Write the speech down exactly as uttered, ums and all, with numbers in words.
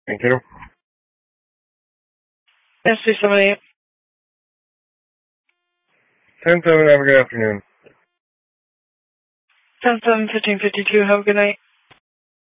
Thank you. Yes, two seventy-eight. ten seven, have a good afternoon. ten seven, fifteen fifty-two, have a good night.